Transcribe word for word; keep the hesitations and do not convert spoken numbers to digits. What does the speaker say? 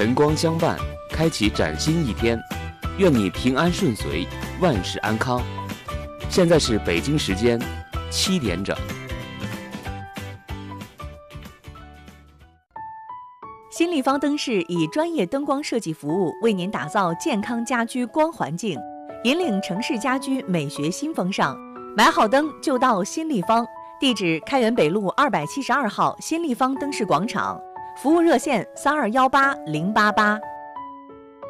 晨光相伴，开启崭新一天。愿你平安顺遂，万事安康。现在是北京时间七点整。 新立方灯饰以专业灯光设计服务，为您打造健康家居光环境，引领城市家居美学新风尚。买好灯就到新立方，地址开元北路二百七十二号新立方灯饰广场，服务热线三二幺八零八八。